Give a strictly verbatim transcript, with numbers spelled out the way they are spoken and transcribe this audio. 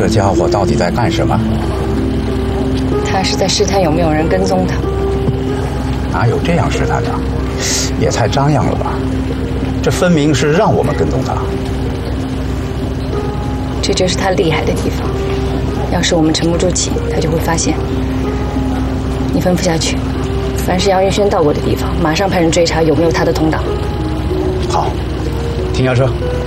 家伙到底在干什么？ 他是在试探有没有人跟踪他。 哪有这样试探的？也太张扬了吧！这分明是让我们跟踪他。 这就是他厉害的地方。要是我们沉不住气，他就会发现。你吩咐下去，凡是杨云轩到过的地方，马上派人追查有没有他的通道。 好，停下车。